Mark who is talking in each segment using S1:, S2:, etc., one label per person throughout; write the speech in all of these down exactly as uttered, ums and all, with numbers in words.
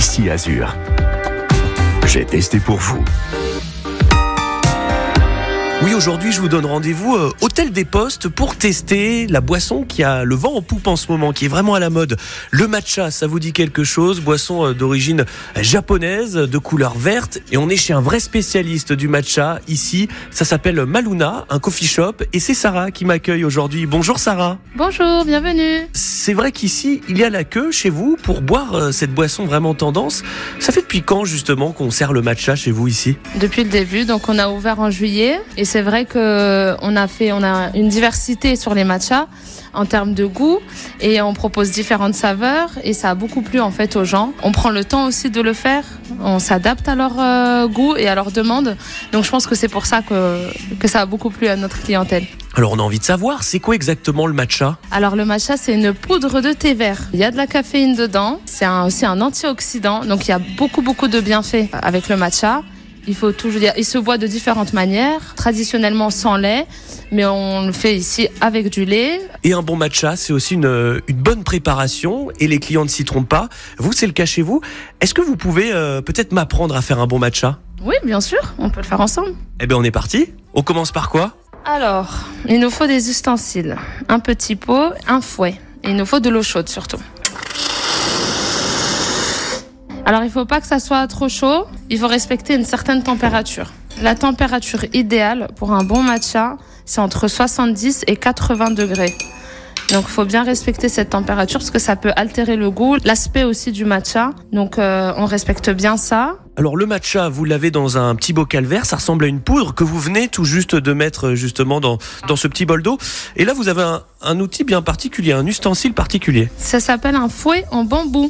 S1: Ici Azur. J'ai testé pour vous.
S2: Oui, aujourd'hui, je vous donne rendez-vous euh, Hôtel des Postes pour tester la boisson qui a le vent en poupe en ce moment, qui est vraiment à la mode. Le matcha, ça vous dit quelque chose? Boisson euh, d'origine japonaise, de couleur verte. Et on est chez un vrai spécialiste du matcha ici. Ça s'appelle Maluna, un coffee shop. Et c'est Sarah qui m'accueille aujourd'hui. Bonjour Sarah.
S3: Bonjour, bienvenue.
S2: C'est vrai qu'ici, il y a la queue chez vous pour boire euh, cette boisson vraiment tendance. Ça fait depuis quand justement qu'on sert le matcha chez vous ici?
S3: Depuis le début, donc on a ouvert en juillet. Et c'est vrai que on a fait, on a une diversité sur les matchas en termes de goût et on propose différentes saveurs et ça a beaucoup plu en fait aux gens. On prend le temps aussi de le faire, on s'adapte à leur euh, goût et à leurs demandes. Donc je pense que c'est pour ça que que ça a beaucoup plu à notre clientèle.
S2: Alors on a envie de savoir, c'est quoi exactement le matcha?
S3: Alors le matcha, c'est une poudre de thé vert. Il y a de la caféine dedans, c'est un, aussi un antioxydant, donc il y a beaucoup beaucoup de bienfaits avec le matcha. Il faut toujours dire, il se boit de différentes manières, traditionnellement sans lait, mais on le fait ici avec du lait.
S2: Et un bon matcha, c'est aussi une, une bonne préparation et les clients ne s'y trompent pas. Vous, c'est le cas chez vous. Est-ce que vous pouvez euh, peut-être m'apprendre à faire un bon matcha?
S3: Oui, bien sûr, on peut le faire ensemble.
S2: Eh bien, on est parti. On commence par quoi?
S3: Alors, il nous faut des ustensiles, un petit pot, un fouet. Et il nous faut de l'eau chaude surtout. Alors, il ne faut pas que ça soit trop chaud, il faut respecter une certaine température. La température idéale pour un bon matcha, c'est entre soixante-dix et quatre-vingts degrés. Donc, il faut bien respecter cette température parce que ça peut altérer le goût, l'aspect aussi du matcha. Donc, euh, on respecte bien ça.
S2: Alors, le matcha, vous l'avez dans un petit bocal vert, ça ressemble à une poudre que vous venez tout juste de mettre justement dans, dans ce petit bol d'eau. Et là, vous avez un, un outil bien particulier, un ustensile particulier.
S3: Ça s'appelle un fouet en bambou.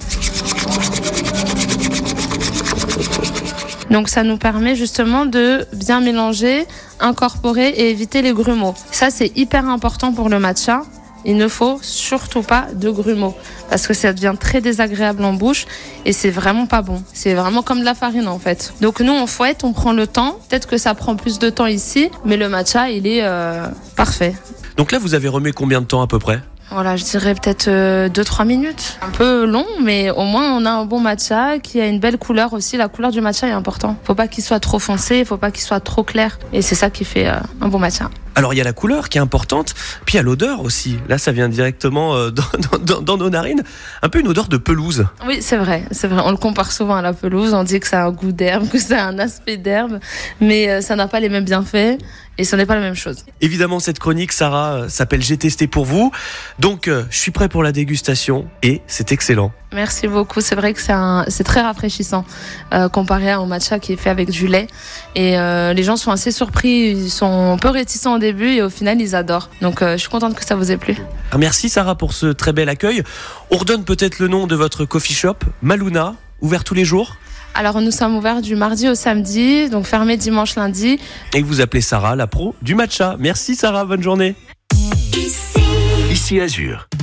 S3: Donc ça nous permet justement de bien mélanger, incorporer et éviter les grumeaux. Ça c'est hyper important pour le matcha. Il ne faut surtout pas de grumeaux parce que ça devient très désagréable en bouche et c'est vraiment pas bon. C'est vraiment comme de la farine en fait. Donc nous on fouette, on prend le temps. Peut-être que ça prend plus de temps ici, mais le matcha il est euh, parfait.
S2: Donc là vous avez remué combien de temps à peu près?
S3: Voilà, je dirais peut-être euh, deux trois minutes. Un peu long, mais au moins on a un bon matcha qui a une belle couleur aussi. La couleur du matcha est importante. Faut pas qu'il soit trop foncé, faut pas qu'il soit trop clair. Et c'est ça qui fait euh, un bon matcha.
S2: Alors il y a la couleur qui est importante, puis il y a l'odeur aussi. Là ça vient directement euh, dans, dans, dans nos narines. Un peu une odeur de pelouse.
S3: Oui, c'est vrai, c'est vrai. On le compare souvent à la pelouse. On dit que ça a un goût d'herbe, que ça a un aspect d'herbe, mais euh, ça n'a pas les mêmes bienfaits. Et ce n'est pas la même chose.
S2: Évidemment, cette chronique, Sarah, euh, s'appelle J'ai testé pour vous. Donc, euh, je suis prêt pour la dégustation et c'est excellent.
S3: Merci beaucoup. C'est vrai que c'est, un, c'est très rafraîchissant euh, comparé à un matcha qui est fait avec du lait. Et euh, les gens sont assez surpris. Ils sont un peu réticents au début et au final, ils adorent. Donc, euh, je suis contente que ça vous ait plu.
S2: Merci, Sarah, pour ce très bel accueil. On redonne peut-être le nom de votre coffee shop, Maluna, ouvert tous les jours?
S3: Alors nous sommes ouverts du mardi au samedi, donc fermés dimanche, lundi.
S2: Et vous appelez Sarah, la pro du matcha. Merci Sarah, bonne journée.
S1: Ici Azur.